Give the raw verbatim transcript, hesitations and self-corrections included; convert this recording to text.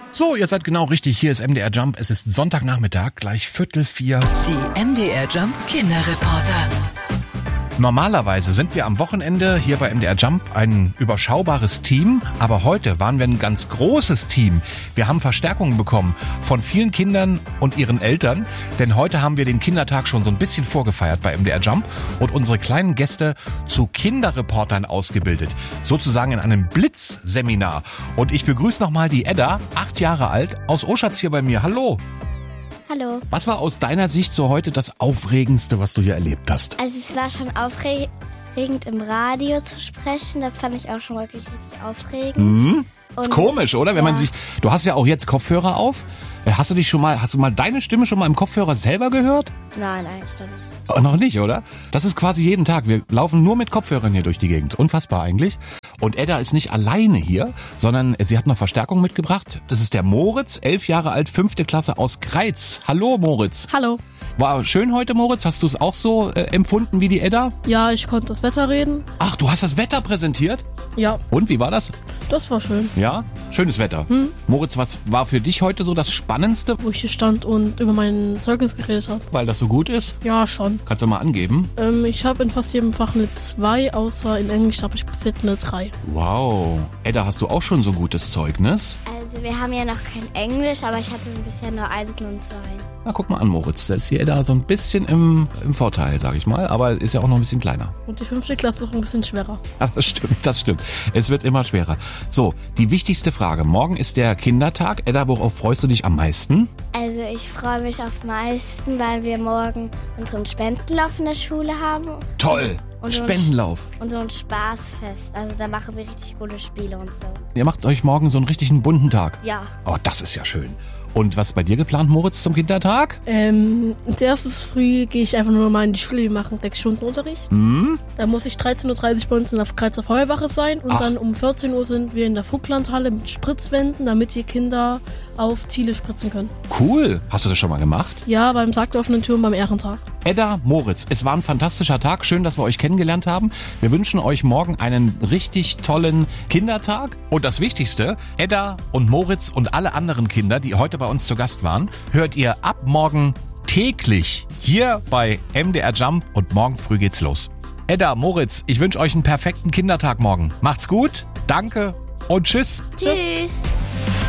So, ihr seid genau richtig. Hier ist M D R Jump. Es ist Sonntagnachmittag, gleich Viertel vier. Die M D R Jump Kinderreporter. Normalerweise sind wir am Wochenende hier bei M D R Jump ein überschaubares Team, aber heute waren wir ein ganz großes Team. Wir haben Verstärkungen bekommen von vielen Kindern und ihren Eltern, denn heute haben wir den Kindertag schon so ein bisschen vorgefeiert bei M D R Jump und unsere kleinen Gäste zu Kinderreportern ausgebildet, sozusagen in einem Blitzseminar. Und ich begrüße nochmal die Edda, acht Jahre alt, aus Oschatz hier bei mir. Hallo! Hallo. Was war aus deiner Sicht so heute das Aufregendste, was du hier erlebt hast? Also es war schon aufregend, im Radio zu sprechen. Das fand ich auch schon wirklich richtig aufregend. Mhm. Ist Und, komisch, oder? Wenn ja. man sich, du hast ja auch jetzt Kopfhörer auf. Hast du dich schon mal, hast du mal deine Stimme schon mal im Kopfhörer selber gehört? Nein, eigentlich doch nicht. Oh, noch nicht, oder? Das ist quasi jeden Tag. Wir laufen nur mit Kopfhörern hier durch die Gegend. Unfassbar eigentlich. Und Edda ist nicht alleine hier, sondern sie hat noch Verstärkung mitgebracht. Das ist der Moritz, elf Jahre alt, fünfte Klasse aus Greiz. Hallo Moritz. Hallo. War schön heute, Moritz? Hast du es auch so äh, empfunden wie die Edda? Ja, ich konnte das Wetter reden. Ach, du hast das Wetter präsentiert? Ja, Und, wie war das? das war schön. Ja? Schönes Wetter. Hm. Moritz, was war für dich heute so das Spannendste, Wo ich hier stand und über mein Zeugnis geredet habe. weil das so gut ist? Ja, schon. Kannst du mal angeben? Ähm, ich habe in fast jedem Fach eine zwei, außer in Englisch habe ich bis jetzt eine drei. Wow. Edda, hast du auch schon so gutes Zeugnis? Also wir haben ja noch kein Englisch, aber ich hatte bisher nur eins und zwei. Na, guck mal an, Moritz. Da ist die Edda so ein bisschen im, im Vorteil, sag ich mal. Aber ist ja auch noch ein bisschen kleiner. Und die fünfte Klasse ist auch ein bisschen schwerer. Ach, das stimmt, das stimmt. Es wird immer schwerer. So, die wichtigste Frage. Morgen ist der Kindertag. Edda, worauf freust du dich am meisten? Also ich freue mich auf meisten, weil wir morgen unseren Spendenlauf in der Schule haben. Toll. Und so ein- Spendenlauf. Und so ein Spaßfest. Also da machen wir richtig coole Spiele und so. Ihr macht euch morgen so einen richtigen bunten Tag. Ja. Oh, das ist ja schön. Und was ist bei dir geplant, Moritz, zum Kindertag? Ähm, als erstes früh gehe ich einfach nur mal in die Schule. Wir machen sechs Stunden Unterricht. Hm? Da muss ich dreizehn Uhr dreißig bei uns in der Greizer Feuerwache sein. Und Ach. dann um vierzehn Uhr sind wir in der Vogtlandhalle mit Spritzwänden, damit die Kinder auf Ziele spritzen können. Cool. Hast du das schon mal gemacht? Ja, beim Tag der offenen Türen beim Ehrentag. Edda, Moritz, es war ein fantastischer Tag. Schön, dass wir euch kennengelernt haben. Wir wünschen euch morgen einen richtig tollen Kindertag. Und das Wichtigste, Edda und Moritz und alle anderen Kinder, die heute bei uns zu Gast waren, hört ihr ab morgen täglich hier bei M D R Jump und morgen früh geht's los. Edda, Moritz, ich wünsche euch einen perfekten Kindertag morgen. Macht's gut, danke und tschüss. Tschüss.